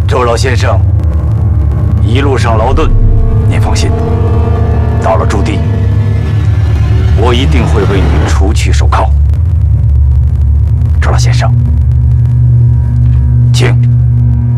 周老先生，一路上劳顿，您放心，到了驻地，我一定会为你除去手铐。周老先生。